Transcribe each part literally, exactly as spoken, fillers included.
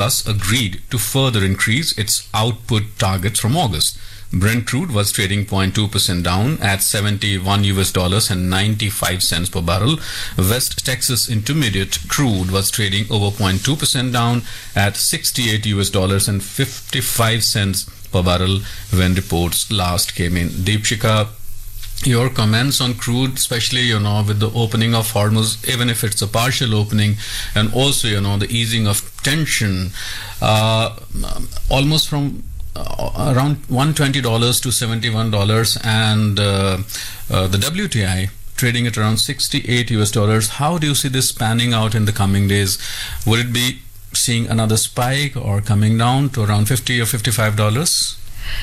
Plus agreed to further increase its output targets from August. Brent crude was trading zero point two percent down at seventy-one U S dollars and ninety-five cents per barrel. West Texas Intermediate crude was trading over zero point two percent down at sixty-eight U S dollars and fifty-five cents per barrel when reports last came in. Deepshika, your comments on crude, especially, you know, with the opening of Hormuz, even if it's a partial opening, and also, you know, the easing of tension, uh, almost from uh, around one hundred twenty dollars to seventy-one dollars, and uh, uh, the W T I trading at around sixty-eight U S dollars. How do you see this panning out in the coming days? Would it be seeing another spike or coming down to around fifty or fifty-five dollars?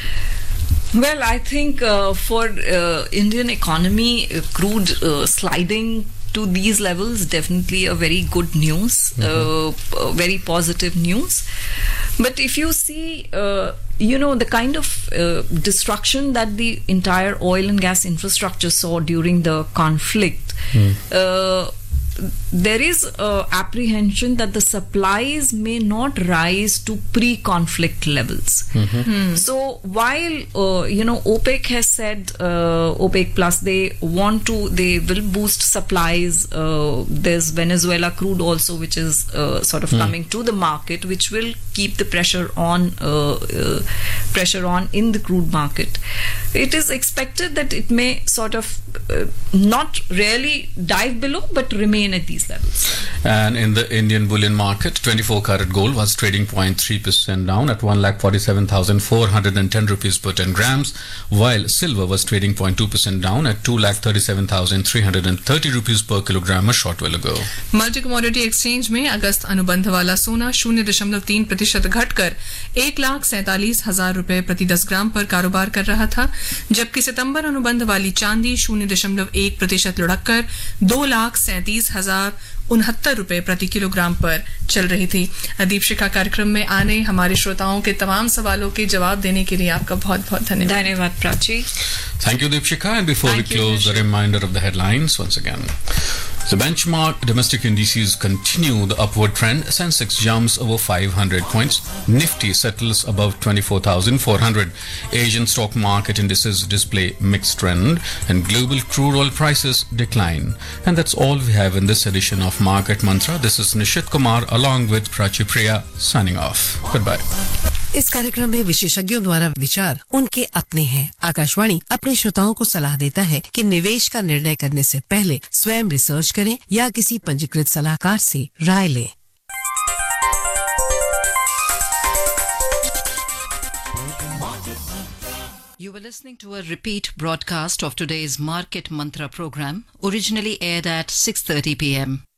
Well, I think uh, for uh, Indian economy, uh, crude uh, sliding to these levels, definitely a very good news, mm-hmm. uh, very positive news. But if you see, uh, you know, the kind of uh, destruction that the entire oil and gas infrastructure saw during the conflict, mm. uh, there is uh, apprehension that the supplies may not rise to pre-conflict levels. Mm-hmm. Hmm. So while uh, you know, OPEC has said, uh, OPEC Plus, they want to, they will boost supplies. Uh, there's Venezuela crude also, which is uh, sort of mm. coming to the market, which will keep the pressure on, uh, uh, pressure on in the crude market. It is expected that it may sort of uh, not really dive below, but remain at these levels. And in the Indian bullion market, twenty-four karat gold was trading zero point three percent down at one lakh forty-seven thousand four hundred ten rupees per ten grams, while silver was trading zero point two percent down at two lakh thirty-seven thousand three hundred thirty rupees per kilogram a short while ago. Multi commodity exchange में अगस्त अनुबंध वाला सोना शून्य दशमलव तीन प्रतिशत घटकर एक लाख सैंतालीस हजार रुपए प्रति दस ग्राम पर कारोबार कर रहा था, जबकि सितंबर अनुबंध वाली चांदी शून्य दशमलव एक प्रतिशत लुढ़ककर दो लाख सैंतीस हजार उनहत्तर रुपए प्रति किलोग्राम पर चल रही थी. दीपशिखा कार्यक्रम में आने हमारे श्रोताओं के तमाम सवालों के जवाब देने के लिए आपका बहुत बहुत धन्यवाद. धन्यवाद Prachi. Thank you, Deepshika. And before Thank we close, you, a reminder of the headlines once again. The benchmark domestic indices continue the upward trend. Sensex jumps over five hundred points. Nifty settles above twenty-four thousand four hundred. Asian stock market indices display mixed trend, and global crude oil prices decline. And that's all we have in this edition of Market Mantra. This is Nishit Kumar along with Prachi Priya signing off. Goodbye. इस कार्यक्रम में विशेषज्ञों द्वारा विचार उनके अपने हैं. आकाशवाणी अपने श्रोताओं को सलाह देता है कि निवेश का निर्णय करने से पहले स्वयं रिसर्च करें या किसी पंजीकृत सलाहकार से राय लें. You were listening to a repeat broadcast of today's Market Mantra program, originally aired at six thirty p m